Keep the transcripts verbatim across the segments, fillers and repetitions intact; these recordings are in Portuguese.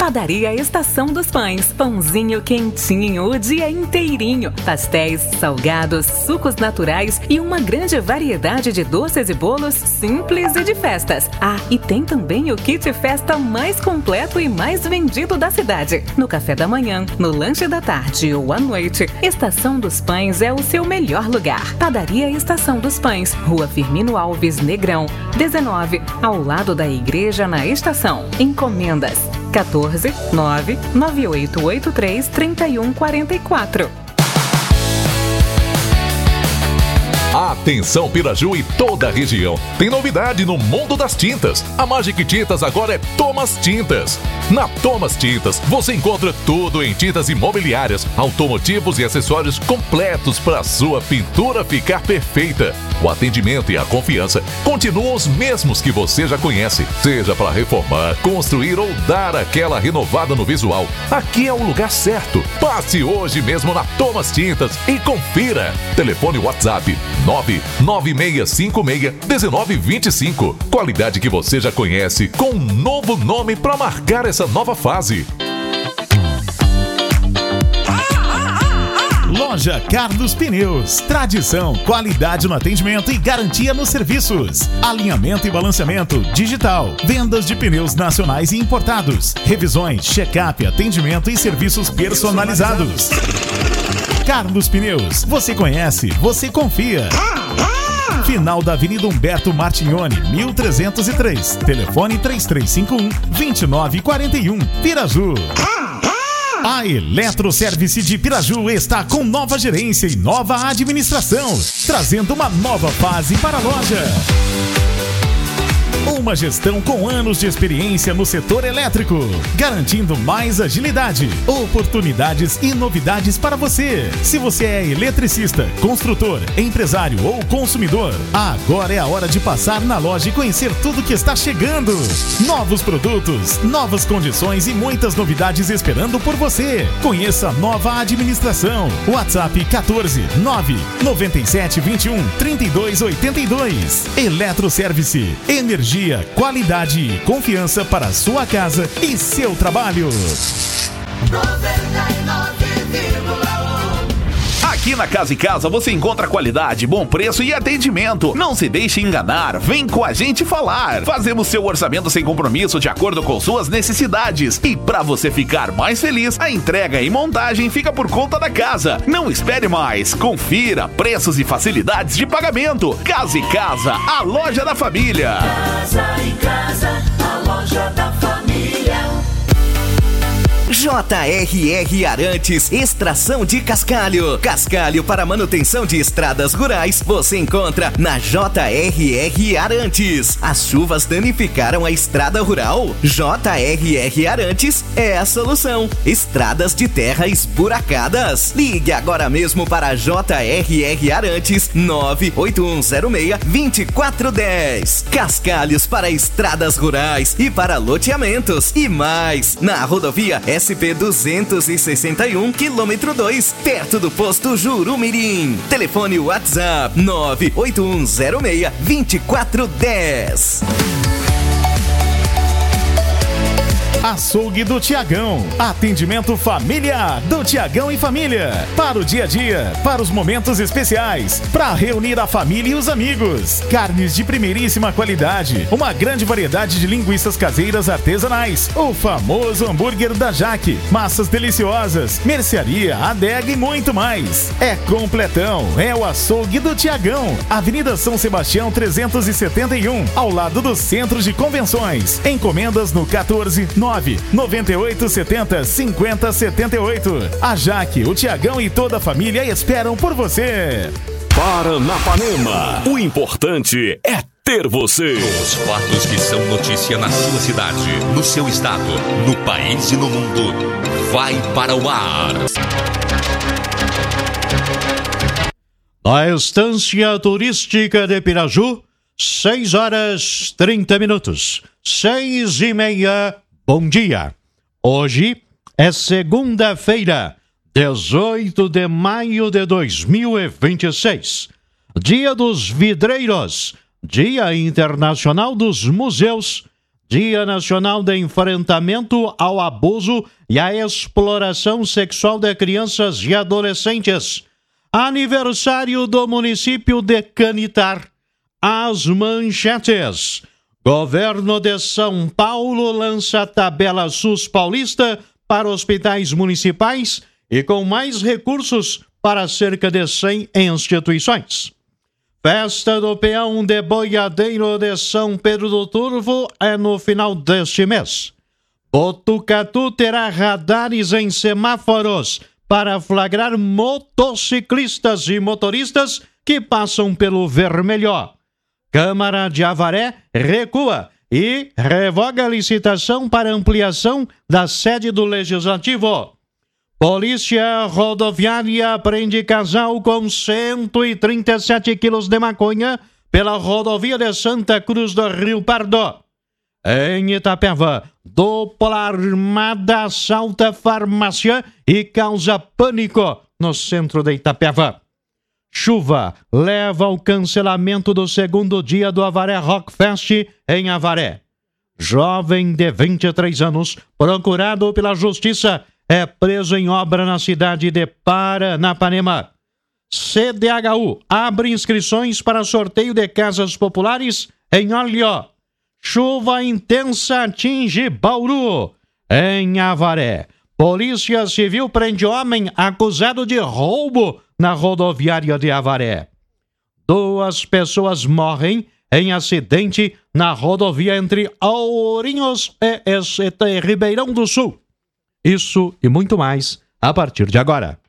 Padaria Estação dos Pães. Pãozinho quentinho o dia inteirinho. Pastéis, salgados, sucos naturais e uma grande variedade de doces e bolos simples e de festas. Ah, e tem também o kit festa mais completo e mais vendido da cidade. No café da manhã, no lanche da tarde ou à noite, Estação dos Pães é o seu melhor lugar. Padaria Estação dos Pães, Rua Firmino Alves Negrão, dezenove, ao lado da igreja na estação. Encomendas quatorze, nove, nove oito oito três, três um quatro quatro. Atenção Piraju e toda a região. Tem novidade no mundo das tintas. A Magic Tintas agora é Thomas Tintas. Na Thomas Tintas você encontra tudo em tintas imobiliárias, automotivos e acessórios completos para a sua pintura ficar perfeita. O atendimento e a confiança continuam os mesmos que você já conhece. Seja para reformar, construir ou dar aquela renovada no visual, aqui é o lugar certo. Passe hoje mesmo na Thomas Tintas e confira. Telefone WhatsApp nove nove seis cinco seis um nove dois cinco. Qualidade que você já conhece com um novo nome para marcar essa nova fase. Loja Carlos Pneus. Tradição, qualidade no atendimento e garantia nos serviços. Alinhamento e balanceamento digital. Vendas de pneus nacionais e importados. Revisões, check-up, atendimento e serviços personalizados. Carlos Pneus. Você conhece, você confia. Final da Avenida Humberto Martignoni, mil trezentos e três. Telefone três três cinco um, dois nove quatro um. Piraju. A Eletroservice de Piraju está com nova gerência e nova administração, trazendo uma nova fase para a loja. Uma gestão com anos de experiência no setor elétrico, garantindo mais agilidade, oportunidades e novidades para você. Se você é eletricista, construtor, empresário ou consumidor, agora é a hora de passar na loja e conhecer tudo que está chegando. Novos produtos, novas condições e muitas novidades esperando por você. Conheça a nova administração. WhatsApp quatorze, nove, nove sete, vinte e um, trinta e dois, oitenta e dois. Eletroservice, energia, qualidade e confiança para a sua casa e seu trabalho. Aqui na Casa e Casa você encontra qualidade, bom preço e atendimento. Não se deixe enganar, vem com a gente falar. Fazemos seu orçamento sem compromisso de acordo com suas necessidades. E para você ficar mais feliz, a entrega e montagem fica por conta da casa. Não espere mais, confira preços e facilidades de pagamento. Casa e Casa, a loja da família. Casa e Casa, a loja da família. J R R Arantes, extração de cascalho. Cascalho para manutenção de estradas rurais, você encontra na J R R Arantes. As chuvas danificaram a estrada rural? J R R Arantes é a solução. Estradas de terra esburacadas. Ligue agora mesmo para J R R Arantes nove oito um zero seis, dois quatro um zero. Cascalhos para estradas rurais e para loteamentos. E mais, na rodovia S P duzentos e sessenta e um, quilômetro dois, perto do posto Jurumirim. Telefone WhatsApp nove oito um zero seis, dois quatro um zero. Açougue do Tiagão. Atendimento familiar do Tiagão e família. Para o dia a dia, para os momentos especiais, para reunir a família e os amigos. Carnes de primeiríssima qualidade. Uma grande variedade de linguiças caseiras artesanais. O famoso hambúrguer da Jaque. Massas deliciosas. Mercearia, adega e muito mais. É completão. É o Açougue do Tiagão. Avenida São Sebastião trezentos e setenta e um, ao lado do Centro de Convenções. Encomendas no quatorze, nove, nove oito sete zero, cinco zero sete oito. A Jaque, o Tiagão e toda a família esperam por você. Paranapanema, o importante é ter você. Os fatos que são notícia na sua cidade, no seu estado, no país e no mundo, vai para o ar. A Estância Turística de Piraju, seis horas trinta minutos, seis e meia. Bom dia. Hoje é segunda-feira, dezoito de maio de dois mil e vinte e seis. Dia dos Vidreiros, Dia Internacional dos Museus, Dia Nacional de Enfrentamento ao Abuso e à Exploração Sexual de Crianças e Adolescentes. Aniversário do município de Canitar. As manchetes. Governo de São Paulo lança tabela SUS paulista para hospitais municipais e com mais recursos para cerca de cem instituições. Festa do Peão de Boiadeiro de São Pedro do Turvo é no final deste mês. Botucatu terá radares em semáforos para flagrar motociclistas e motoristas que passam pelo vermelho. Câmara de Avaré recua e revoga a licitação para ampliação da sede do Legislativo. Polícia Rodoviária prende casal com cento e trinta e sete quilos de maconha pela rodovia de Santa Cruz do Rio Pardo. Em Itapeva, dupla armada assalta farmácia e causa pânico no centro de Itapeva. Chuva leva ao cancelamento do segundo dia do Avaré Rock Fest em Avaré. Jovem de vinte e três anos, procurado pela Justiça, é preso em obra na cidade de Paranapanema. C D H U abre inscrições para sorteio de casas populares em Olho. Chuva intensa atinge Bauru. Em Avaré, Polícia Civil prende homem acusado de roubo na rodoviária de Avaré. Duas pessoas morrem em acidente na rodovia entre Ourinhos e, e, e Ribeirão do Sul. Isso e muito mais a partir de agora.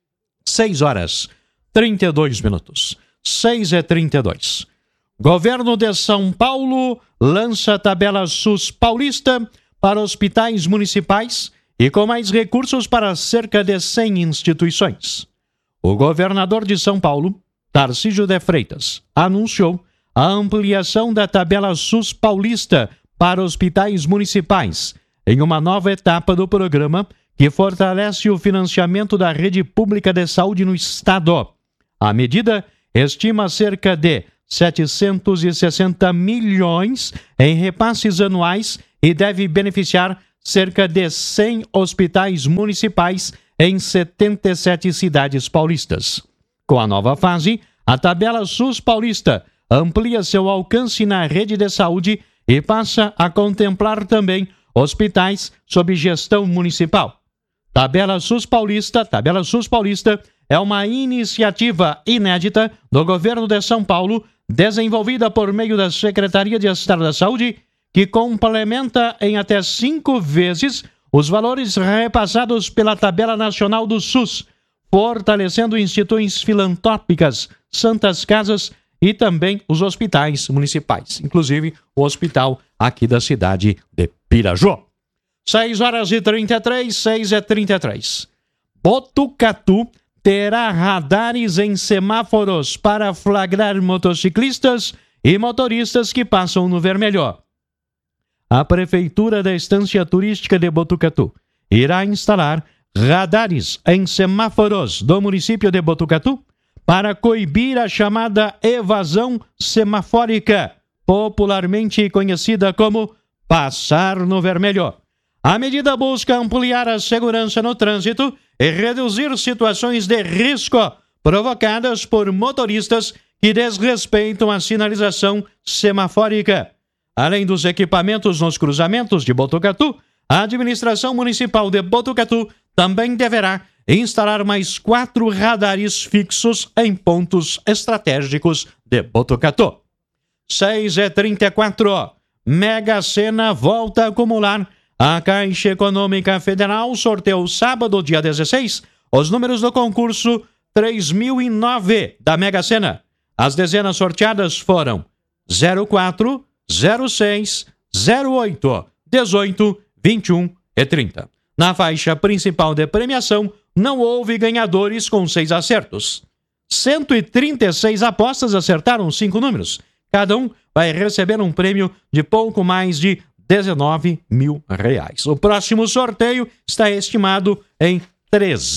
seis horas trinta e dois minutos. seis e trinta e dois. Governo de São Paulo lança tabela SUS paulista para hospitais municipais e com mais recursos para cerca de cem instituições. O governador de São Paulo, Tarcísio de Freitas, anunciou a ampliação da tabela SUS paulista para hospitais municipais em uma nova etapa do programa que fortalece o financiamento da rede pública de saúde no estado. A medida estima cerca de setecentos e sessenta milhões em repasses anuais e deve beneficiar cerca de cem hospitais municipais em setenta e sete cidades paulistas. Com a nova fase, a tabela SUS paulista amplia seu alcance na rede de saúde e passa a contemplar também hospitais sob gestão municipal. Tabela SUS Paulista, Tabela SUS Paulista é uma iniciativa inédita do governo de São Paulo, desenvolvida por meio da Secretaria de Estado da Saúde, que complementa em até cinco vezes os valores repassados pela Tabela Nacional do SUS, fortalecendo instituições filantrópicas, santas casas e também os hospitais municipais, inclusive o hospital aqui da cidade de Piraju. seis horas e trinta e três, seis e trinta e três. Botucatu terá radares em semáforos para flagrar motociclistas e motoristas que passam no vermelho. A Prefeitura da Estância Turística de Botucatu irá instalar radares em semáforos do município de Botucatu para coibir a chamada evasão semafórica, popularmente conhecida como passar no vermelho. A medida busca ampliar a segurança no trânsito e reduzir situações de risco provocadas por motoristas que desrespeitam a sinalização semafórica. Além dos equipamentos nos cruzamentos de Botucatu, a administração municipal de Botucatu também deverá instalar mais quatro radares fixos em pontos estratégicos de Botucatu. seis e trinta e quatro. Mega Sena volta a acumular. A Caixa Econômica Federal sorteou sábado, dia dezesseis, os números do concurso três mil e nove da Mega Sena. As dezenas sorteadas foram zero quatro, zero seis, zero oito, dezoito, vinte e um e trinta. Na faixa principal de premiação, não houve ganhadores com seis acertos. cento e trinta e seis apostas acertaram cinco números. Cada um vai receber um prêmio de pouco mais de dezenove mil reais. O próximo sorteio está estimado em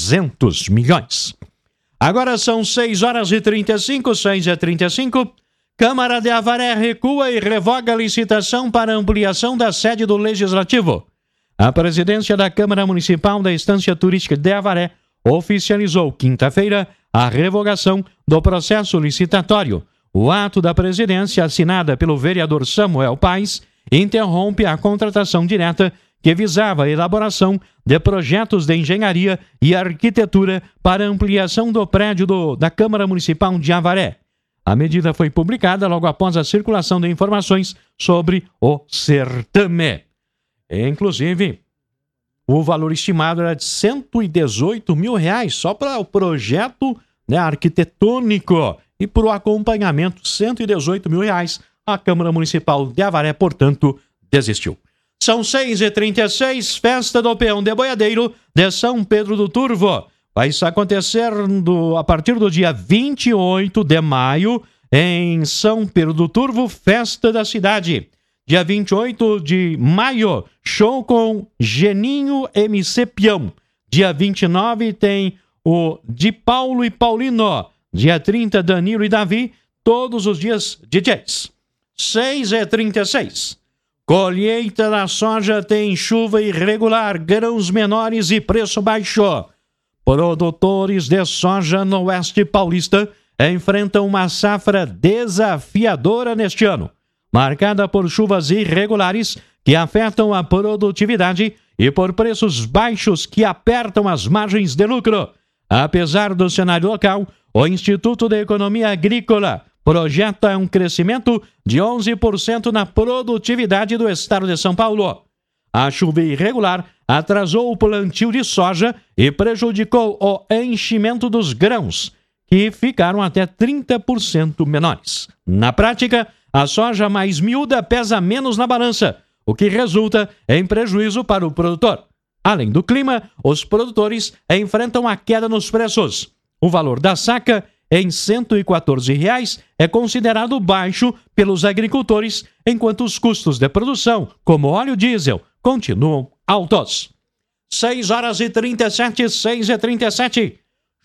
trezentos milhões. Agora são seis horas e trinta e cinco, seis e trinta e cinco. Câmara de Avaré recua e revoga a licitação para ampliação da sede do Legislativo. A presidência da Câmara Municipal da Estância Turística de Avaré oficializou quinta-feira a revogação do processo licitatório. O ato da presidência, assinada pelo vereador Samuel Paes, interrompe a contratação direta que visava a elaboração de projetos de engenharia e arquitetura para ampliação do prédio do, da Câmara Municipal de Avaré. A medida foi publicada logo após a circulação de informações sobre o certame. Inclusive, o valor estimado era de cento e dezoito mil reais só para o projeto, né, arquitetônico e para o acompanhamento, cento e dezoito mil reais. A Câmara Municipal de Avaré, portanto, desistiu. São seis e trinta e seis, festa do peão de boiadeiro de São Pedro do Turvo. Vai acontecer do, a partir do dia vinte e oito de maio em São Pedro do Turvo, festa da cidade. Dia vinte e oito de maio, show com Geninho M C Peão. Dia vinte e nove tem o de Paulo e Paulino. Dia trinta, Danilo e Davi. Todos os dias D Js. seis e trinta e seis. Colheita da soja tem chuva irregular, grãos menores e preço baixo. Produtores de soja no Oeste Paulista enfrentam uma safra desafiadora neste ano, marcada por chuvas irregulares que afetam a produtividade e por preços baixos que apertam as margens de lucro. Apesar do cenário local, o Instituto de Economia Agrícola projeta um crescimento de onze por cento na produtividade do estado de São Paulo. A chuva irregular atrasou o plantio de soja e prejudicou o enchimento dos grãos, que ficaram até trinta por cento menores. Na prática, a soja mais miúda pesa menos na balança, o que resulta em prejuízo para o produtor. Além do clima, os produtores enfrentam a queda nos preços. O valor da saca, em cento e quatorze reais, é considerado baixo pelos agricultores, enquanto os custos de produção, como óleo diesel, continuam altos. seis horas e trinta e sete, seis e trinta e sete.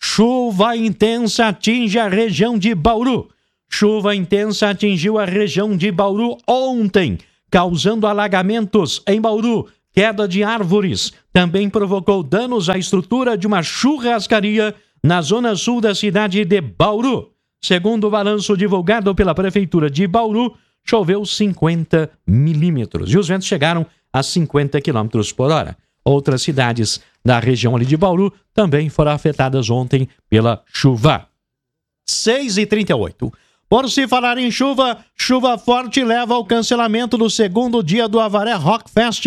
Chuva intensa atinge a região de Bauru. Chuva intensa atingiu a região de Bauru ontem, causando alagamentos em Bauru, queda de árvores. Também provocou danos à estrutura de uma churrascaria na zona sul da cidade de Bauru. Segundo o balanço divulgado pela Prefeitura de Bauru, choveu cinquenta milímetros e os ventos chegaram a cinquenta quilômetros por hora. Outras cidades da região ali de Bauru também foram afetadas ontem pela chuva. seis e trinta e oito. Por se falar em chuva, chuva forte leva ao cancelamento do segundo dia do Avaré Rock Fest.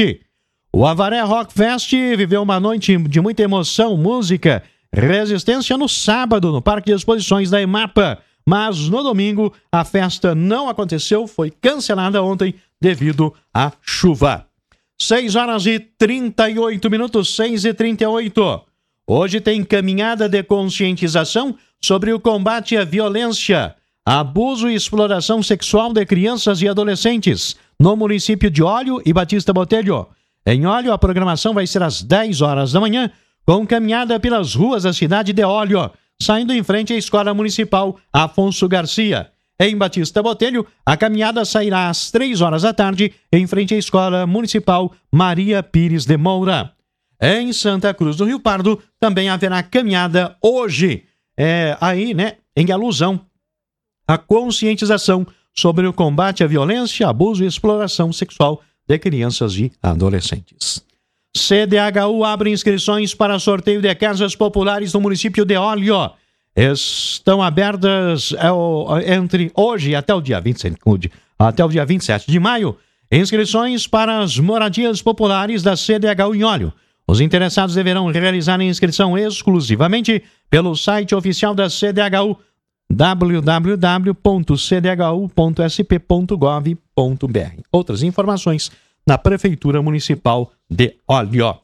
O Avaré Rock Fest viveu uma noite de muita emoção, música, resistência no sábado no Parque de Exposições da EMAPA, mas no domingo a festa não aconteceu, foi cancelada ontem devido à chuva. seis horas e trinta e oito minutos, seis e trinta e oito. Hoje tem caminhada de conscientização sobre o combate à violência, abuso e exploração sexual de crianças e adolescentes no município de Olho e Batista Botelho. Em Olho, a programação vai ser às dez horas da manhã, com caminhada pelas ruas da cidade de Olho, saindo em frente à Escola Municipal Afonso Garcia. Em Batista Botelho, a caminhada sairá às três horas da tarde, em frente à Escola Municipal Maria Pires de Moura. Em Santa Cruz do Rio Pardo, também haverá caminhada hoje, é, aí, né, em alusão à conscientização sobre o combate à violência, abuso e exploração sexual de crianças e adolescentes. C D H U abre inscrições para sorteio de casas populares no município de Olho. Estão abertas é, entre hoje e até o dia vinte e sete, até o dia vinte e sete de maio. Inscrições para as moradias populares da C D H U em Olho. Os interessados deverão realizar a inscrição exclusivamente pelo site oficial da C D H U, w w w ponto c d h u ponto s p ponto gov ponto b r. Outras informações na Prefeitura Municipal de Olho.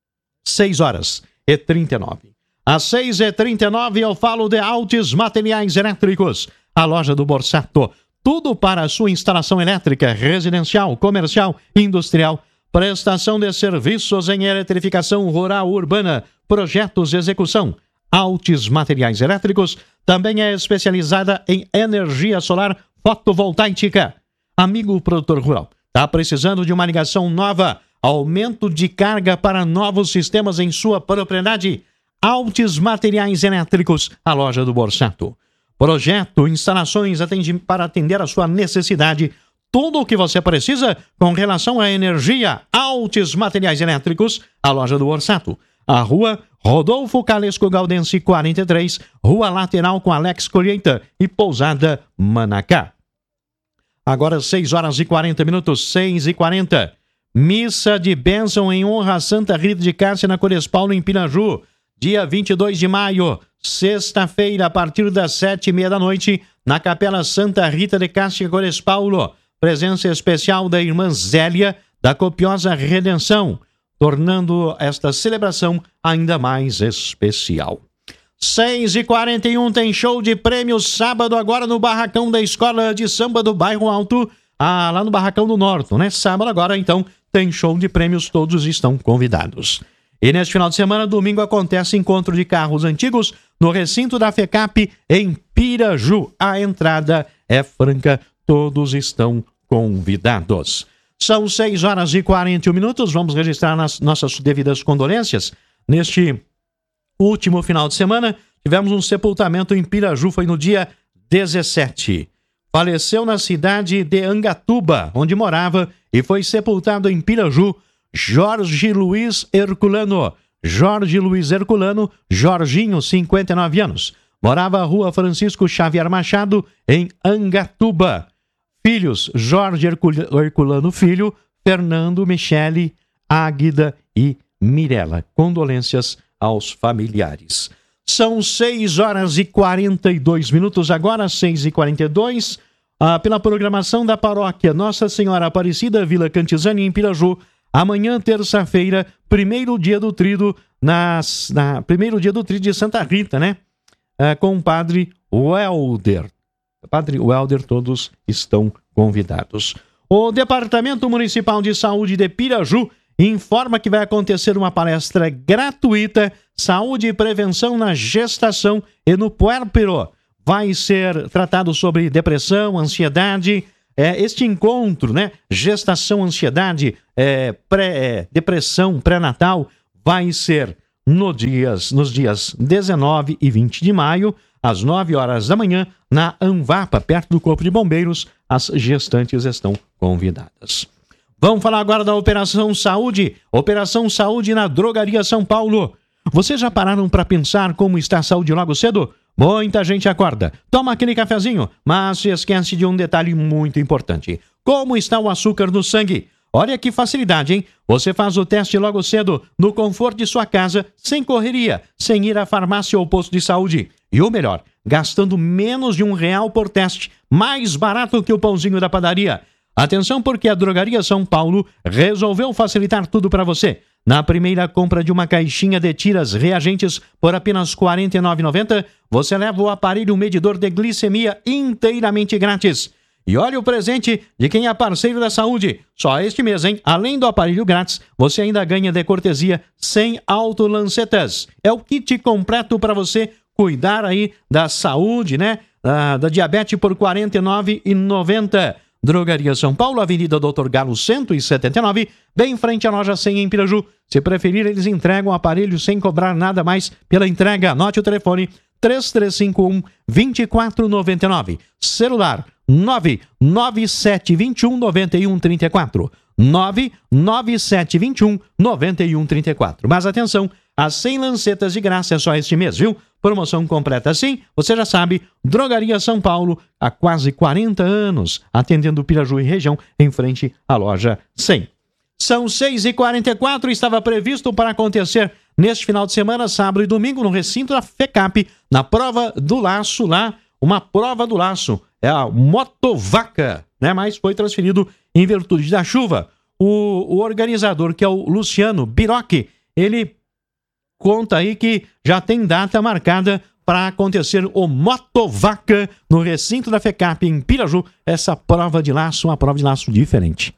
seis horas e trinta e nove. Às seis e trinta e nove eu falo de Altis Materiais Elétricos, a loja do Borsato. Tudo para a sua instalação elétrica, residencial, comercial, industrial, prestação de serviços em eletrificação rural urbana, projetos de execução. Altis Materiais Elétricos também é especializada em energia solar fotovoltaica. Amigo produtor rural, está precisando de uma ligação nova? Aumento de carga para novos sistemas em sua propriedade? Altis Materiais Elétricos, a loja do Borsato. Projeto, instalações atendi- para atender a sua necessidade. Tudo o que você precisa com relação à energia. Altis Materiais Elétricos, a loja do Borsato. A rua Rodolfo Calesco Galdense quarenta e três, rua lateral com Alex Colheita e Pousada Manacá. Agora seis horas e quarenta minutos, seis e quarenta. Missa de bênção em honra a Santa Rita de Cássia na Cores Paulo em Piraju. Dia vinte e dois de maio, sexta-feira, a partir das sete e meia da noite, na Capela Santa Rita de Cássia Cores Paulo. Presença especial da irmã Zélia, da Copiosa Redenção, tornando esta celebração ainda mais especial. seis e quarenta e um tem show de prêmios sábado agora no Barracão da Escola de Samba do Bairro Alto, ah, lá no Barracão do Norte, né? Sábado agora, então, tem show de prêmios, todos estão convidados. E neste final de semana, domingo, acontece encontro de carros antigos no recinto da FECAP em Piraju. A entrada é franca, todos estão convidados. São seis horas e quarenta e um minutos, vamos registrar nas nossas devidas condolências. Neste último final de semana, tivemos um sepultamento em Piraju, foi no dia dezessete. Faleceu na cidade de Angatuba, onde morava, e foi sepultado em Piraju, Jorge Luiz Herculano. Jorge Luiz Herculano, Jorginho, cinquenta e nove anos. Morava na rua Francisco Xavier Machado, em Angatuba. Filhos, Jorge Herculano Filho, Fernando, Michele, Águida e Mirela. Condolências aos familiares. São seis horas e quarenta e dois minutos agora, seis e quarenta e dois. Ah, pela programação da paróquia Nossa Senhora Aparecida, Vila Cantizani, em Piraju. Amanhã, terça-feira, primeiro dia do trido, nas, na, primeiro dia do trido de Santa Rita, né? Ah, com o padre Welder. Padre Welder, todos estão convidados. O Departamento Municipal de Saúde de Piraju informa que vai acontecer uma palestra gratuita, Saúde e Prevenção na Gestação e no Puérpero. Vai ser tratado sobre depressão, ansiedade. É, este encontro, né? Gestação, ansiedade, é, pré, é, depressão pré-natal, vai ser no dias, nos dias dezenove e vinte de maio, às nove horas da manhã, na Anvapa, perto do Corpo de Bombeiros. As gestantes estão convidadas. Vamos falar agora da Operação Saúde. Operação Saúde na Drogaria São Paulo. Vocês já pararam para pensar como está a saúde logo cedo? Muita gente acorda, toma aquele cafezinho, mas se esquece de um detalhe muito importante. Como está o açúcar no sangue? Olha que facilidade, hein? Você faz o teste logo cedo, no conforto de sua casa, sem correria, sem ir à farmácia ou posto de saúde. E o melhor, gastando menos de um real por teste, mais barato que o pãozinho da padaria. Atenção, porque a Drogaria São Paulo resolveu facilitar tudo para você. Na primeira compra de uma caixinha de tiras reagentes por apenas quarenta e nove reais e noventa centavos, você leva o aparelho medidor de glicemia inteiramente grátis. E olha o presente de quem é parceiro da saúde. Só este mês, hein? Além do aparelho grátis, você ainda ganha de cortesia cem autolancetas. É o kit completo para você cuidar aí da saúde, né? Da, da diabetes por quarenta e nove reais e noventa centavos. Drogaria São Paulo, Avenida Doutor Galo cento e setenta e nove, bem em frente à loja cem em Piraju. Se preferir, eles entregam o aparelho sem cobrar nada mais pela entrega. Anote o telefone três três cinco um, dois quatro nove nove. Celular nove nove sete dois um nove um três quatro. nove nove sete dois um nove um três quatro. Mas atenção, as cem lancetas de graça é só este mês, viu? Promoção completa assim, você já sabe, Drogaria São Paulo, há quase quarenta anos, atendendo Piraju e região, em frente à loja cem. São seis e quarenta e quatro, estava previsto para acontecer neste final de semana, sábado e domingo, no recinto da FECAP, na prova do laço lá, uma prova do laço, é a Motovaca, né? Mas foi transferido em virtude da chuva. O, o organizador, que é o Luciano Biroc, ele conta aí que já tem data marcada para acontecer o Motovaca no recinto da FECAP em Piraju. Essa prova de laço, uma prova de laço diferente.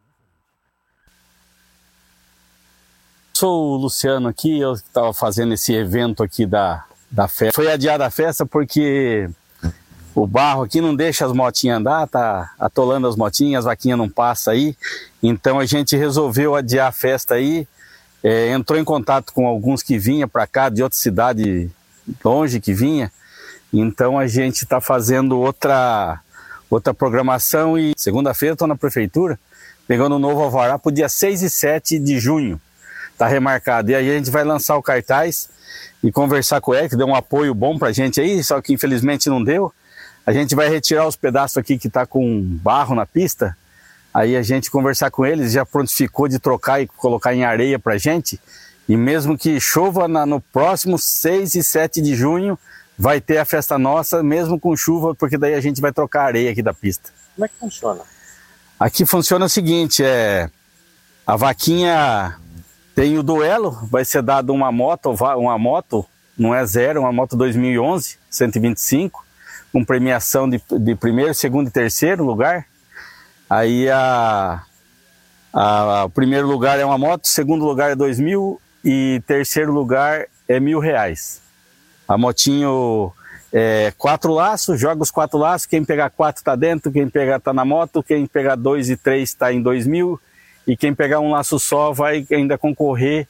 Sou o Luciano aqui, eu estava fazendo esse evento aqui da, da festa. Foi adiada a festa porque o barro aqui não deixa as motinhas andar, tá atolando as motinhas, as vaquinhas não passam aí. Então a gente resolveu adiar a festa aí, é, entrou em contato com alguns que vinham para cá, de outra cidade longe que vinha. Então a gente está fazendo outra, outra programação e segunda-feira estou na prefeitura, pegando um novo alvará para o dia seis e sete de junho. Está remarcado. E aí a gente vai lançar o cartaz e conversar com ele, que deu um apoio bom para a gente aí, só que infelizmente não deu. A gente vai retirar os pedaços aqui que está com barro na pista, aí a gente conversar com eles, já prontificou de trocar e colocar em areia para a gente, e mesmo que chova na, no próximo seis e sete de junho, vai ter a festa nossa, mesmo com chuva, porque daí a gente vai trocar a areia aqui da pista. Como é que funciona? Aqui funciona o seguinte, é, a vaquinha tem o duelo, vai ser dado uma moto, uma moto, não é zero, uma moto dois mil e onze, cento e vinte e cinco, com premiação de, de primeiro, segundo e terceiro lugar. Aí a, a, o primeiro lugar é uma moto, segundo lugar é dois mil e terceiro lugar é mil reais. A motinho é quatro laços, joga os quatro laços, quem pegar quatro tá dentro, quem pegar tá na moto, quem pegar dois e três tá em dois mil, e quem pegar um laço só vai ainda concorrer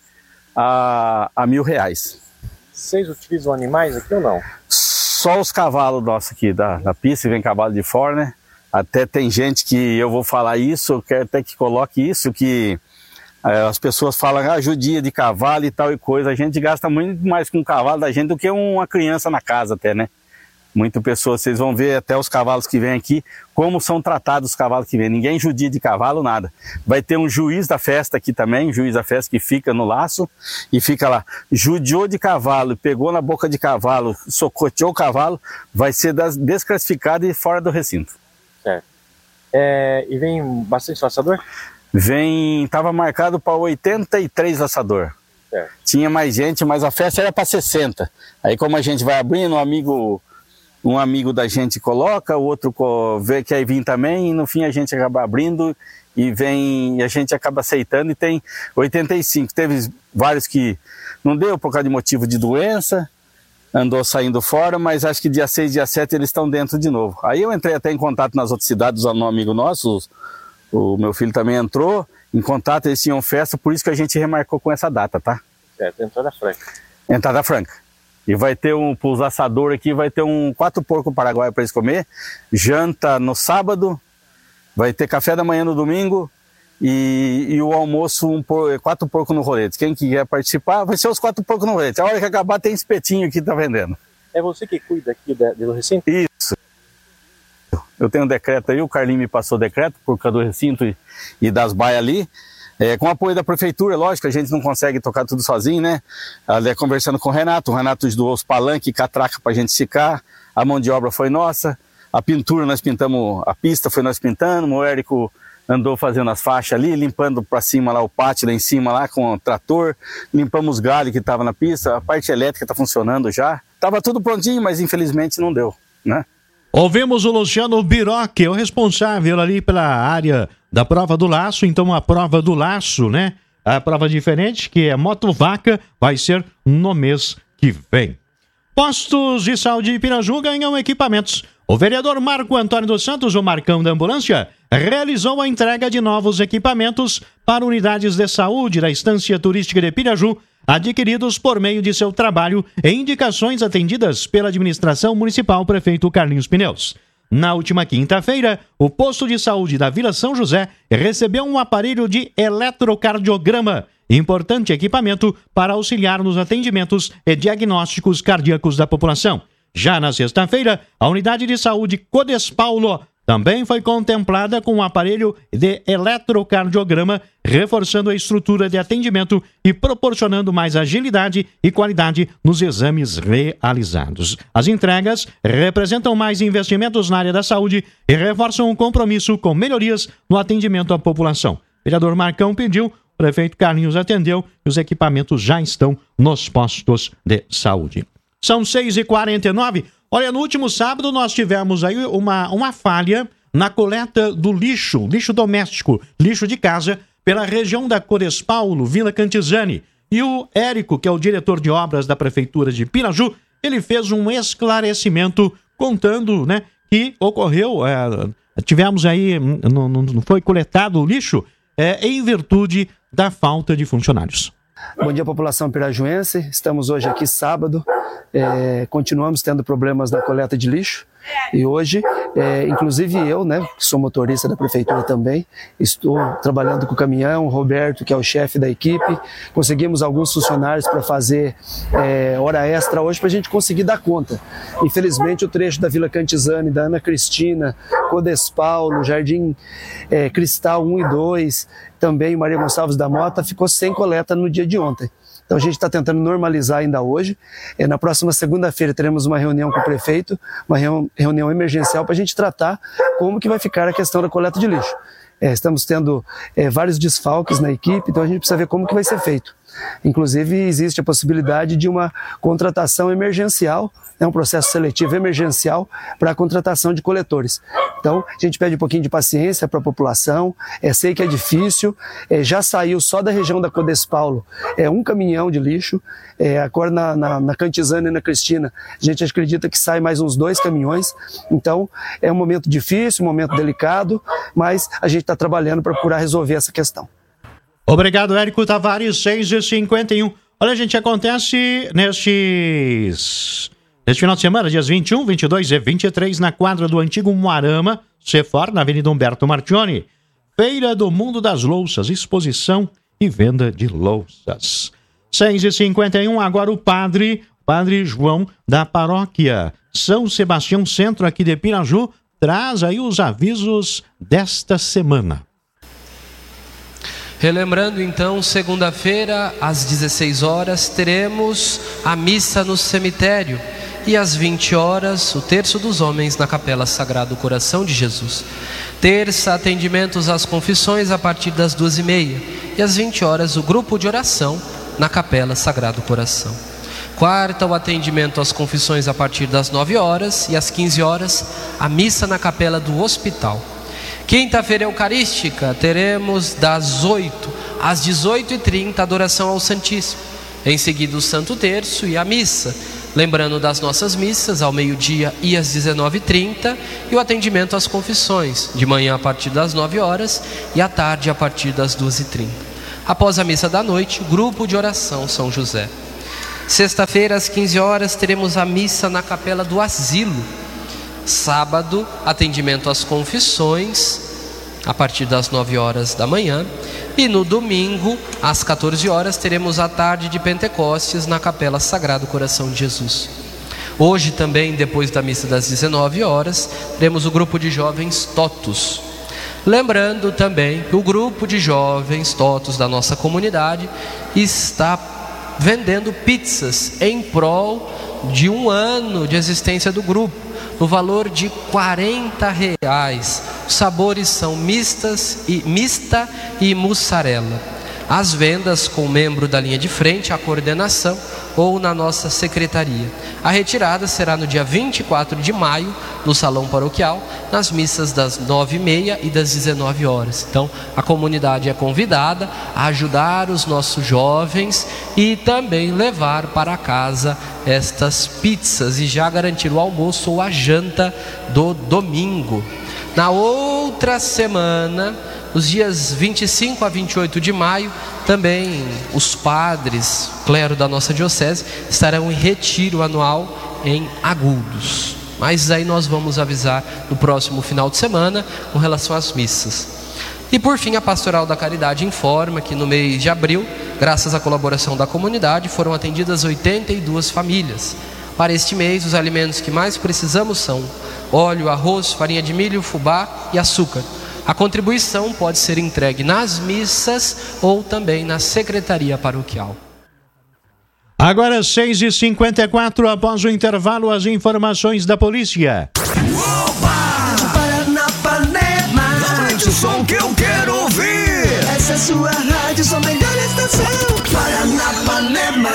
a, a mil reais. Vocês utilizam animais aqui ou não? Só os cavalos nossos aqui da, da pista, vem cavalo de fora, né? Até tem gente que eu vou falar isso, eu quero até que coloque isso, que é, as pessoas falam, ah, judia de cavalo e tal e coisa. A gente gasta muito mais com o cavalo da gente do que uma criança na casa até, né? Muitas pessoas, vocês vão ver até os cavalos que vêm aqui, como são tratados os cavalos que vêm. Ninguém judia de cavalo, nada. Vai ter um juiz da festa aqui também, um juiz da festa que fica no laço e fica lá. Judiou de cavalo, pegou na boca de cavalo, socoteou o cavalo, vai ser desclassificado e fora do recinto. Certo. É, e vem bastante laçador? Vem, estava marcado para oitenta e três laçador. Certo. Tinha mais gente, mas a festa era para sessenta. Aí como a gente vai abrindo, um amigo... Um amigo da gente coloca, o outro vê que aí vir também, e no fim a gente acaba abrindo e vem, e a gente acaba aceitando, e tem oitenta e cinco. Teve vários que não deu por causa de motivo de doença, andou saindo fora, mas acho que dia seis, dia sete eles estão dentro de novo. Aí eu entrei até em contato nas outras cidades, um amigo nosso, o meu filho também entrou em contato, eles tinham festa, por isso que a gente remarcou com essa data, tá? Certo, entrada franca. Entrada franca. E vai ter um, para os assadores aqui, vai ter um quatro porco paraguaio para eles comer, janta no sábado, vai ter café da manhã no domingo e, e o almoço, um por, quatro porco no rolete. Quem quiser participar, vai ser os quatro porcos no rolete. A hora que acabar tem espetinho aqui, tá vendendo. É você que cuida aqui da, do recinto? Isso. Eu tenho um decreto aí, o Carlinho me passou o decreto por causa do recinto e, e das baias ali. É, com o apoio da prefeitura, lógico, a gente não consegue tocar tudo sozinho, né? Ali, conversando com o Renato, o Renato doou os palanques, catraca pra gente esticar, a mão de obra foi nossa, a pintura nós pintamos, a pista foi nós pintando, o Érico andou fazendo as faixas ali, limpando pra cima lá o pátio lá em cima lá com o trator, limpamos os galhos que tava na pista, a parte elétrica tá funcionando já, tava tudo prontinho, mas infelizmente não deu, né? Ouvimos o Luciano Biroc, o responsável ali pela área da prova do laço. Então a prova do laço, né? A prova diferente, que é Moto Vaca, vai ser no mês que vem. Postos de saúde de Piraju ganham equipamentos. O vereador Marco Antônio dos Santos, o Marcão da Ambulância, realizou a entrega de novos equipamentos para unidades de saúde da Estância Turística de Piraju, adquiridos por meio de seu trabalho e indicações atendidas pela administração municipal prefeito Carlinhos Pneus. Na última quinta-feira, o posto de saúde da Vila São José recebeu um aparelho de eletrocardiograma, importante equipamento para auxiliar nos atendimentos e diagnósticos cardíacos da população. Já na sexta-feira, a unidade de saúde Codes Paulo também foi contemplada com um aparelho de eletrocardiograma, reforçando a estrutura de atendimento e proporcionando mais agilidade e qualidade nos exames realizados. As entregas representam mais investimentos na área da saúde e reforçam o compromisso com melhorias no atendimento à população. O vereador Marcão pediu, o prefeito Carlinhos atendeu e os equipamentos já estão nos postos de saúde. São seis e quarenta e nove. Olha, no último sábado nós tivemos aí uma, uma falha na coleta do lixo, lixo doméstico, lixo de casa, pela região da Codes Paulo, Vila Cantizani. E o Érico, que é o diretor de obras da Prefeitura de Piraju, ele fez um esclarecimento contando, né, que ocorreu, é, tivemos aí, não, não foi coletado o lixo, é, em virtude da falta de funcionários. Bom dia, população pirajuense. Estamos hoje aqui sábado, é, continuamos tendo problemas na coleta de lixo e hoje, é, inclusive eu, né, que sou motorista da prefeitura também, estou trabalhando com o caminhão, o Roberto, que é o chefe da equipe, conseguimos alguns funcionários para fazer é, hora extra hoje para a gente conseguir dar conta. Infelizmente o trecho da Vila Cantizane, da Ana Cristina, Codespaulo, Jardim é, Cristal um e dois, também Maria Gonçalves da Mota, ficou sem coleta no dia de ontem. Então a gente está tentando normalizar ainda hoje. É, na próxima segunda-feira teremos uma reunião com o prefeito, uma reunião emergencial para a gente tratar como que vai ficar a questão da coleta de lixo. É, estamos tendo é, vários desfalques na equipe, então a gente precisa ver como que vai ser feito. Inclusive existe a possibilidade de uma contratação emergencial, é um processo seletivo emergencial para a contratação de coletores. Então a gente pede um pouquinho de paciência para a população, é, sei que é difícil, é, já saiu só da região da Codespaulo é, um caminhão de lixo, é, agora na, na, na Cantizane e na Cristina a gente acredita que sai mais uns dois caminhões, então é um momento difícil, um momento delicado, mas a gente está trabalhando para procurar resolver essa questão. Obrigado, Érico Tavares, seis e cinquenta e um. Olha, gente, acontece nestes... neste final de semana, dias vinte e um, vinte e dois e vinte e três, na quadra do antigo Moarama, Sefor, na Avenida Humberto Martioni. Feira do Mundo das Louças, exposição e venda de louças. seis e cinquenta e um, agora o padre, padre João, da paróquia São Sebastião Centro, aqui de Piraju, traz aí os avisos desta semana. Relembrando então, segunda-feira, às dezesseis horas, teremos a missa no cemitério e às vinte horas, o terço dos homens na Capela Sagrado Coração de Jesus. Terça, atendimentos às confissões a partir das duas e meia e às vinte horas, o grupo de oração na Capela Sagrado Coração. Quarta, o atendimento às confissões a partir das nove horas e às quinze horas, a missa na Capela do Hospital. Quinta-feira eucarística, teremos das oito às dezoito e trinta adoração ao Santíssimo. Em seguida o Santo Terço e a missa. Lembrando das nossas missas ao meio-dia e às dezenove e trinta e o atendimento às confissões, de manhã a partir das nove horas e à tarde a partir das duas e trinta. Após a missa da noite, grupo de oração São José. Sexta-feira às quinze horas teremos a missa na Capela do Asilo. Sábado, atendimento às confissões a partir das nove horas da manhã. E no domingo, às quatorze horas, teremos a tarde de Pentecostes na Capela Sagrado Coração de Jesus. Hoje também, depois da missa das dezenove horas, teremos o grupo de jovens Totos. Lembrando também que o grupo de jovens Totos da nossa comunidade está vendendo pizzas em prol de um ano de existência do grupo, no valor de quarenta reais. Os sabores são mistas e, mista e mussarela. As vendas com o membro da linha de frente, a coordenação ou na nossa secretaria. A retirada será no dia vinte e quatro de maio, no Salão Paroquial, nas missas das nove e meia e das dezenove horas. Então, a comunidade é convidada a ajudar os nossos jovens e também levar para casa estas pizzas e já garantir o almoço ou a janta do domingo. Na outra semana, nos dias vinte e cinco a vinte e oito de maio, também os padres, clero da nossa diocese, estarão em retiro anual em Agudos. Mas aí nós vamos avisar no próximo final de semana com relação às missas. E por fim, a Pastoral da Caridade informa que no mês de abril, graças à colaboração da comunidade, foram atendidas oitenta e duas famílias. Para este mês, os alimentos que mais precisamos são óleo, arroz, farinha de milho, fubá e açúcar. A contribuição pode ser entregue nas missas ou também na secretaria paroquial. Agora seis e cinquenta e quatro, após o intervalo, as informações da polícia. Paranapanema, aumente o som que eu quero ouvir. Essa é a sua rádio, sua melhor estação. Paranapanema.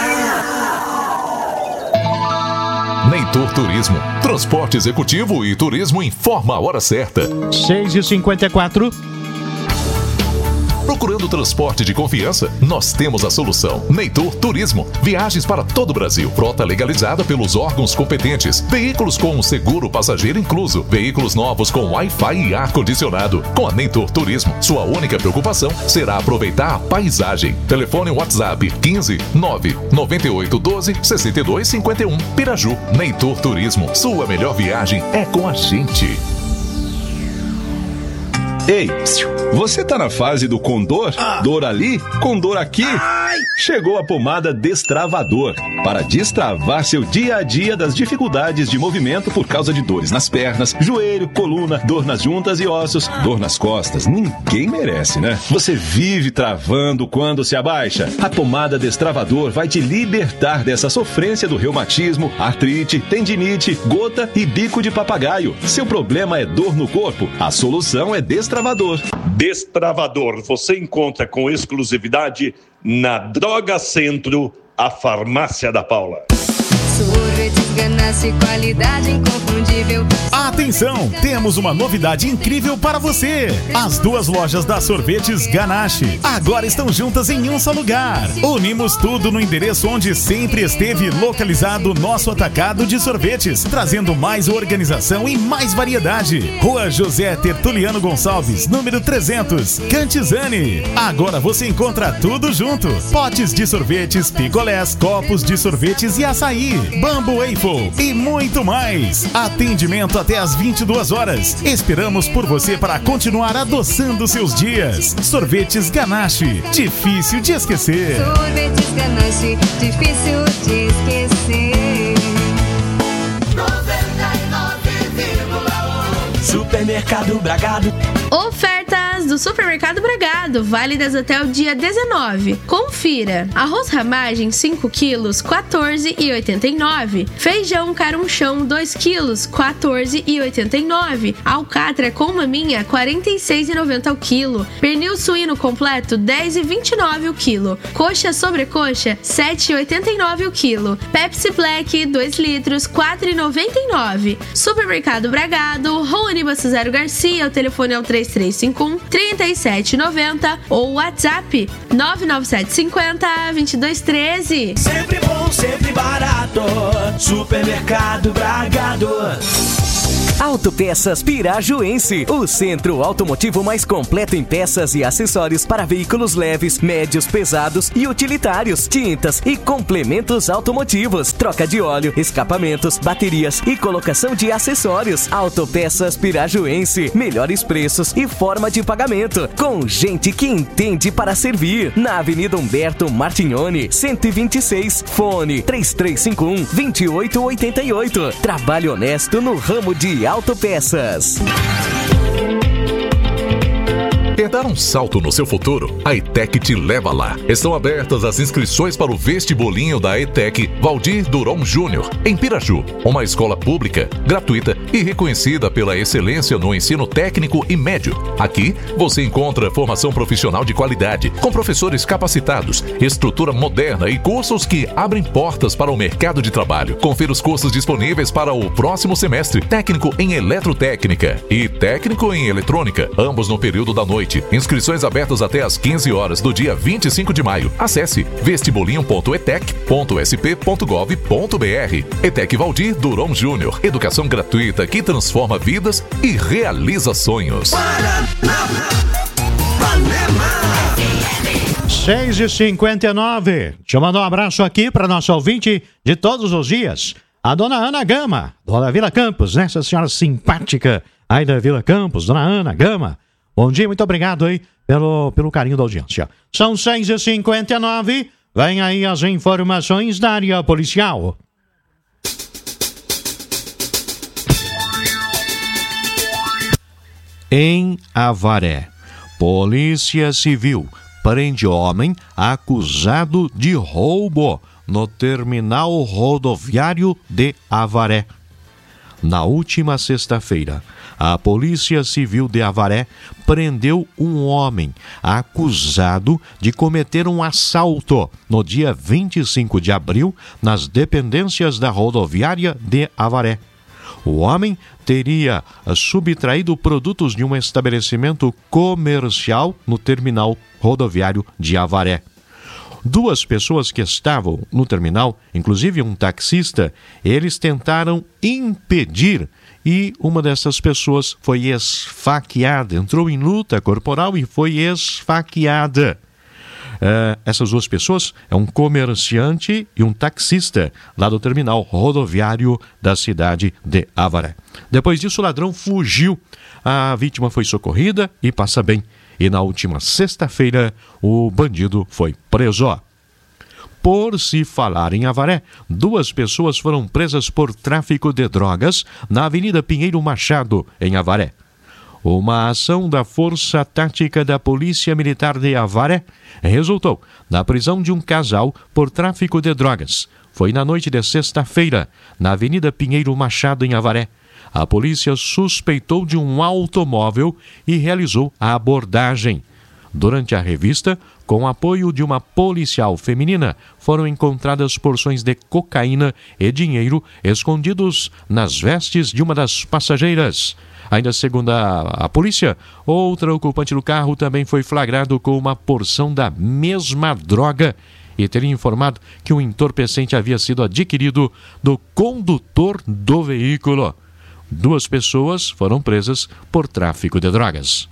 Neitor Turismo, transporte executivo e turismo informa a hora certa. seis e cinquenta e quatro. Procurando transporte de confiança? Nós temos a solução. Neitor Turismo. Viagens para todo o Brasil. Frota legalizada pelos órgãos competentes. Veículos com um seguro passageiro incluso. Veículos novos com Wi-Fi e ar-condicionado. Com a Neitor Turismo, sua única preocupação será aproveitar a paisagem. Telefone WhatsApp quinze nove noventa e oito doze sessenta e dois cinquenta e um. Piraju. Neitor Turismo. Sua melhor viagem é com a gente. Ei, você tá na fase do condor? Dor ali, condor aqui? Chegou a pomada Destravador para destravar seu dia a dia das dificuldades de movimento por causa de dores nas pernas, joelho, coluna, dor nas juntas e ossos, dor nas costas. Ninguém merece, né? Você vive travando quando se abaixa. A pomada Destravador vai te libertar dessa sofrência do reumatismo, artrite, tendinite, gota e bico de papagaio. Seu problema é dor no corpo? A solução é Destravador. Destravador. Destravador você encontra com exclusividade na Droga Centro, a farmácia da Paula. Sorvetes Ganache, qualidade inconfundível. Atenção, temos uma novidade incrível para você. As duas lojas da Sorvetes Ganache agora estão juntas em um só lugar. Unimos tudo no endereço onde sempre esteve localizado nosso atacado de sorvetes, trazendo mais organização e mais variedade. Rua José Tertuliano Gonçalves, número trezentos, Cantizani. Agora você encontra tudo junto. Potes de sorvetes, picolés, copos de sorvetes e açaí, Bambu Waffle e muito mais. Atendimento até às vinte e duas horas. Esperamos por você para continuar adoçando seus dias. Sorvetes Ganache, difícil de esquecer. Sorvetes Ganache, difícil de esquecer. noventa e nove vírgula um Supermercado Bragado. Ofertas do Supermercado Bragado, válidas até o dia dezenove. Confira: arroz ramagem cinco quilos, quatorze reais e oitenta e nove centavos. Feijão carunchão dois quilos, quatorze reais e oitenta e nove centavos. Alcatra com maminha, quarenta e seis reais e noventa centavos o quilo. Pernil suíno completo, dez reais e vinte e nove centavos o quilo. Coxa sobrecoxa, sete reais e oitenta e nove centavos o quilo. Pepsi Black, dois litros, quatro reais e noventa e nove centavos. Supermercado Bragado, Rua Aníbal Cesaro Garcia, o telefone é o três três cinco um, três sete nove zero ou WhatsApp nove nove sete cinco zero, dois dois um três. Sempre bom, sempre barato. Supermercado Bragado. Autopeças Pirajuense, o centro automotivo mais completo em peças e acessórios para veículos leves, médios, pesados e utilitários, tintas e complementos automotivos, troca de óleo, escapamentos, baterias e colocação de acessórios. Autopeças Pirajuense, melhores preços e forma de pagamento, com gente que entende para servir. Na Avenida Humberto Martignoni, cento e vinte e seis, fone três três cinco um, dois oito oito oito. Trabalho honesto no ramo de autopeças. Quer dar um salto no seu futuro? A ETEC te leva lá. Estão abertas as inscrições para o vestibulinho da ETEC Valdir Duron Júnior, em Piraju. Uma escola pública, gratuita e reconhecida pela excelência no ensino técnico e médio. Aqui, você encontra formação profissional de qualidade, com professores capacitados, estrutura moderna e cursos que abrem portas para o mercado de trabalho. Confira os cursos disponíveis para o próximo semestre. Técnico em eletrotécnica e técnico em eletrônica, ambos no período da noite. Inscrições abertas até às quinze horas do dia vinte e cinco de maio. Acesse vestibulinho ponto etec ponto s p ponto gov ponto b r. ETEC Valdir Duron Júnior. Educação gratuita que transforma vidas e realiza sonhos. seis e cinquenta e nove. Deixa eu mandar um abraço aqui para nosso ouvinte de todos os dias, a dona Ana Gama, dona Vila Campos, né? Essa senhora simpática aí da Vila Campos, dona Ana Gama. Bom dia, muito obrigado aí pelo, pelo carinho da audiência. São seis e cinquenta e nove, vem aí as informações da área policial. Em Avaré, Polícia Civil prende homem acusado de roubo no terminal rodoviário de Avaré. Na última sexta-feira, a Polícia Civil de Avaré prendeu um homem acusado de cometer um assalto no dia vinte e cinco de abril nas dependências da rodoviária de Avaré. O homem teria subtraído produtos de um estabelecimento comercial no terminal rodoviário de Avaré. Duas pessoas que estavam no terminal, inclusive um taxista, eles tentaram impedir e uma dessas pessoas foi esfaqueada, entrou em luta corporal e foi esfaqueada. Uh, essas duas pessoas é um comerciante e um taxista lá do terminal rodoviário da cidade de Avaré. Depois disso, o ladrão fugiu. A vítima foi socorrida e passa bem. E na última sexta-feira, o bandido foi preso. Por se falar em Avaré, duas pessoas foram presas por tráfico de drogas na Avenida Pinheiro Machado, em Avaré. Uma ação da Força Tática da Polícia Militar de Avaré resultou na prisão de um casal por tráfico de drogas. Foi na noite de sexta-feira, na Avenida Pinheiro Machado, em Avaré. A polícia suspeitou de um automóvel e realizou a abordagem. Durante a revista, com apoio de uma policial feminina, foram encontradas porções de cocaína e dinheiro escondidos nas vestes de uma das passageiras. Ainda segundo a, a polícia, outra ocupante do carro também foi flagrado com uma porção da mesma droga e teria informado que o entorpecente havia sido adquirido do condutor do veículo. Duas pessoas foram presas por tráfico de drogas.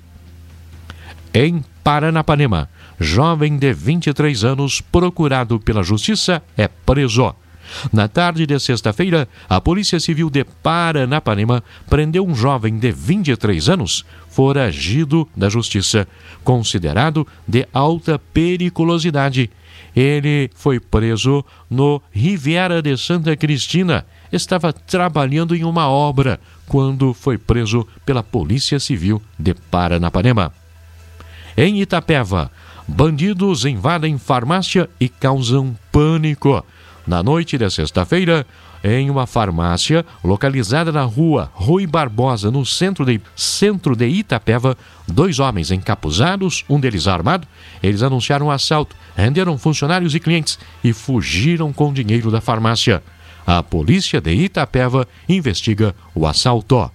Em Paranapanema, jovem de vinte e três anos procurado pela justiça é preso. Na tarde de sexta-feira, a Polícia Civil de Paranapanema prendeu um jovem de vinte e três anos, foragido da justiça, considerado de alta periculosidade. Ele foi preso no Riviera de Santa Cristina. Estava trabalhando em uma obra quando foi preso pela Polícia Civil de Paranapanema. Em Itapeva, bandidos invadem farmácia e causam pânico. Na noite de sexta-feira, em uma farmácia localizada na rua Rui Barbosa, no centro de, centro de Itapeva, dois homens encapuzados, um deles armado, eles anunciaram um assalto, renderam funcionários e clientes e fugiram com dinheiro da farmácia. A polícia de Itapeva investiga o assalto.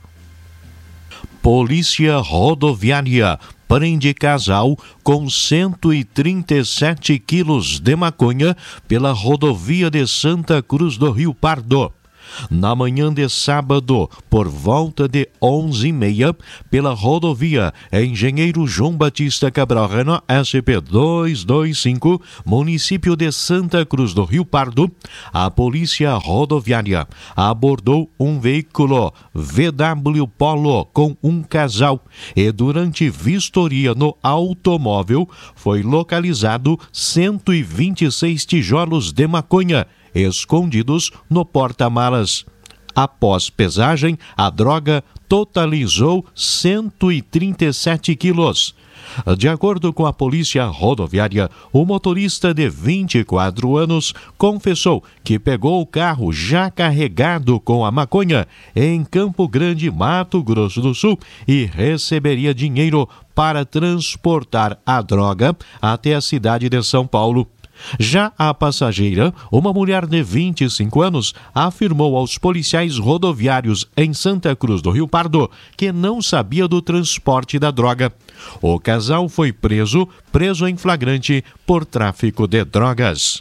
Polícia Rodoviária prende casal com cento e trinta e sete quilos de maconha pela rodovia de Santa Cruz do Rio Pardo. Na manhã de sábado, por volta de onze e meia, pela rodovia Engenheiro João Batista Cabral Renault S P duzentos e vinte e cinco, município de Santa Cruz do Rio Pardo, a polícia rodoviária abordou um veículo V W Polo com um casal e durante vistoria no automóvel foi localizado cento e vinte e seis tijolos de maconha escondidos no porta-malas. Após pesagem, a droga totalizou cento e trinta e sete quilos. De acordo com a polícia rodoviária, o motorista de vinte e quatro anos confessou que pegou o carro já carregado com a maconha em Campo Grande, Mato Grosso do Sul, e receberia dinheiro para transportar a droga até a cidade de São Paulo. Já a passageira, uma mulher de vinte e cinco anos, afirmou aos policiais rodoviários em Santa Cruz do Rio Pardo que não sabia do transporte da droga. O casal foi preso, preso em flagrante por tráfico de drogas.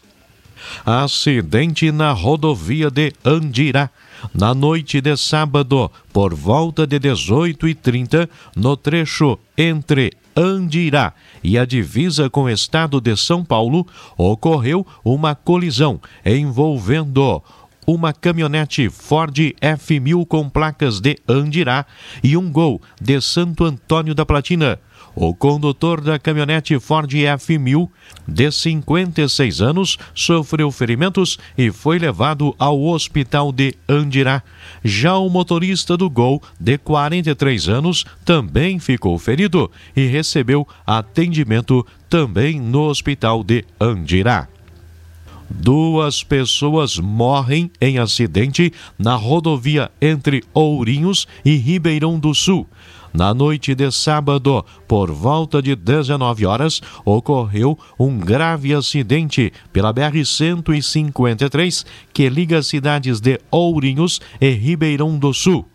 Acidente na rodovia de Andirá. Na noite de sábado, por volta de dezoito e trinta, no trecho entre Andirá e a divisa com o estado de São Paulo, ocorreu uma colisão envolvendo uma caminhonete Ford F mil com placas de Andirá e um Gol de Santo Antônio da Platina. O condutor da caminhonete Ford F mil, de cinquenta e seis anos, sofreu ferimentos e foi levado ao hospital de Andirá. Já o motorista do Gol, de quarenta e três anos, também ficou ferido e recebeu atendimento também no hospital de Andirá. Duas pessoas morrem em acidente na rodovia entre Ourinhos e Ribeirão do Sul. Na noite de sábado, por volta de dezenove horas, ocorreu um grave acidente pela B R cento e cinquenta e três, que liga as cidades de Ourinhos e Ribeirão do Sul.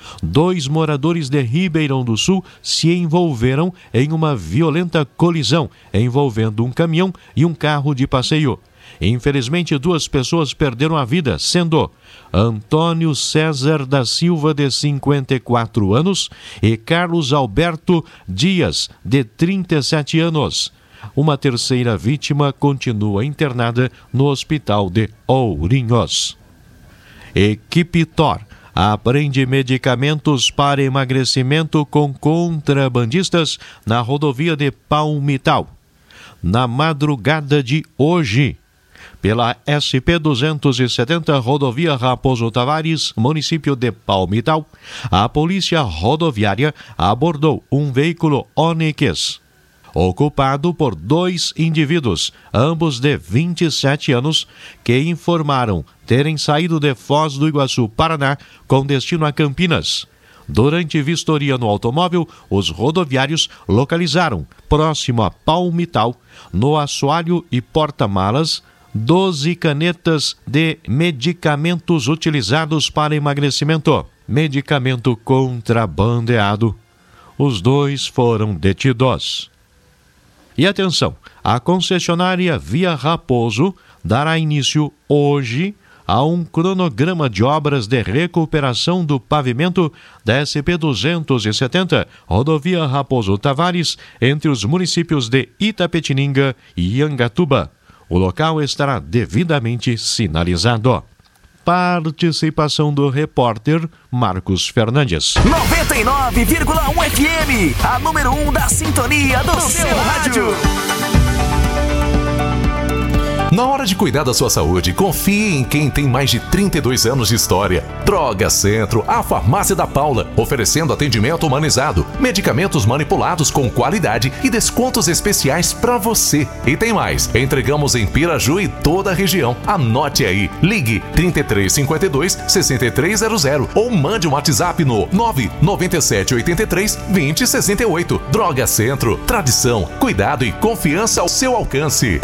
dois moradores de Ribeirão do Sul se envolveram em uma violenta colisão envolvendo um caminhão e um carro de passeio. Infelizmente, duas pessoas perderam a vida, sendo Antônio César da Silva, de cinquenta e quatro anos, e Carlos Alberto Dias, de trinta e sete anos. Uma terceira vítima continua internada no hospital de Ourinhos. Equipe Thor apreende medicamentos para emagrecimento com contrabandistas na rodovia de Palmital. Na madrugada de hoje, pela S P duzentos e setenta, rodovia Raposo Tavares, município de Palmital, a polícia rodoviária abordou um veículo Onix, ocupado por dois indivíduos, ambos de vinte e sete anos, que informaram terem saído de Foz do Iguaçu, Paraná, com destino a Campinas. Durante vistoria no automóvel, os rodoviários localizaram, próximo a Palmital, no assoalho e porta-malas, doze canetas de medicamentos utilizados para emagrecimento. Medicamento contrabandeado. Os dois foram detidos. E atenção, a concessionária Via Raposo dará início hoje a um cronograma de obras de recuperação do pavimento da S P duzentos e setenta, rodovia Raposo Tavares, entre os municípios de Itapetininga e Iangatuba. O local estará devidamente sinalizado. Participação do repórter Marcos Fernandes. noventa e nove vírgula um F M, a número um da sintonia do, do seu rádio. Na hora de cuidar da sua saúde, confie em quem tem mais de trinta e dois anos de história. Droga Centro, a farmácia da Paula, oferecendo atendimento humanizado, medicamentos manipulados com qualidade e descontos especiais para você. E tem mais, entregamos em Piraju e toda a região. Anote aí, ligue trinta e três cinquenta e dois, sessenta e três zero zero ou mande um WhatsApp no nove nove sete oito três, dois zero seis oito. Droga Centro, tradição, cuidado e confiança ao seu alcance.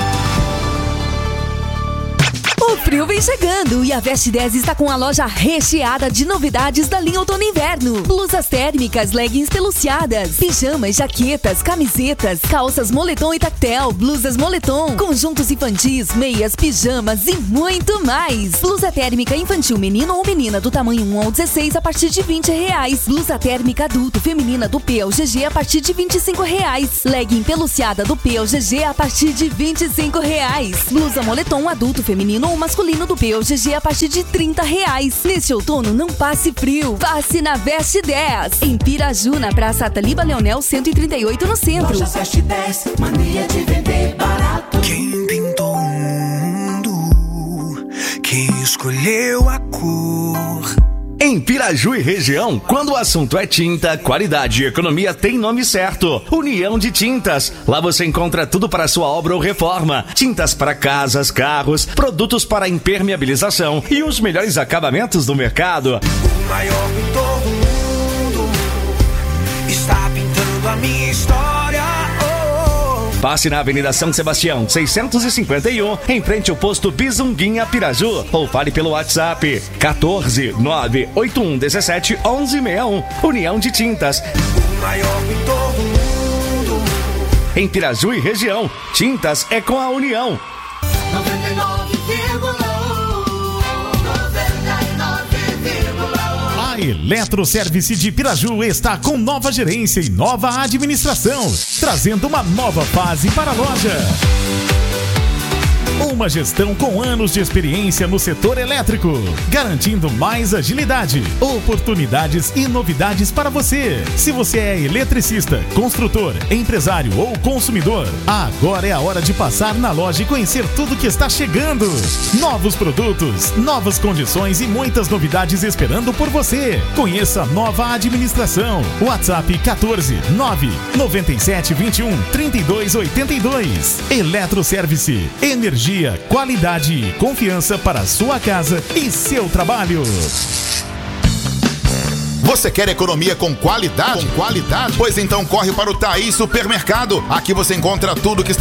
O frio vem chegando e a Veste dez está com a loja recheada de novidades da linha outono e inverno. Blusas térmicas, leggings peluciadas, pijamas, jaquetas, camisetas, calças moletom e tactel, blusas moletom, conjuntos infantis, meias, pijamas e muito mais. Blusa térmica infantil menino ou menina do tamanho um ao dezesseis a partir de vinte reais. Blusa térmica adulto feminina do P ao G G a partir de vinte e cinco reais. Legging peluciada do P ao G G a partir de vinte e cinco reais. Blusa moletom adulto feminino ou masculino do P ao G G a partir de trinta reais. Neste outono, não passe frio. Passe na Veste dez. Em Piraju, na Praça Ataliba Leonel cento e trinta e oito, no centro. Loja Veste dez, mania de vender barato. Quem pintou o mundo? Quem escolheu a cor? Em Piraju e região, quando o assunto é tinta, qualidade e economia, tem nome certo. União de Tintas. Lá você encontra tudo para sua obra ou reforma. Tintas para casas, carros, produtos para impermeabilização e os melhores acabamentos do mercado. O maior pintor do mundo está pintando a minha história. Passe na Avenida São Sebastião, seiscentos e cinquenta e um, em frente ao posto Bizunguinha, Piraju. Ou fale pelo WhatsApp quatorze, nove oito um dezessete, onze sessenta e um. União de Tintas. O maior pintor do mundo. Em Piraju e região, tintas é com a União. noventa e nove vírgula um, noventa e nove vírgula um. A Eletroservice de Piraju está com nova gerência e nova administração, trazendo uma nova fase para a loja. Uma gestão com anos de experiência no setor elétrico, garantindo mais agilidade, oportunidades e novidades para você. Se você é eletricista, construtor, empresário ou consumidor, agora é a hora de passar na loja e conhecer tudo que está chegando. Novos produtos, novas condições e muitas novidades esperando por você. Conheça a nova administração. WhatsApp quatorze, nove nove sete, vinte e um, trinta e dois, oitenta e dois. Eletroservice, energia, qualidade e confiança para a sua casa e seu trabalho. Você quer economia com qualidade? Com qualidade? Pois então corre para o Thaís Supermercado. Aqui você encontra tudo que está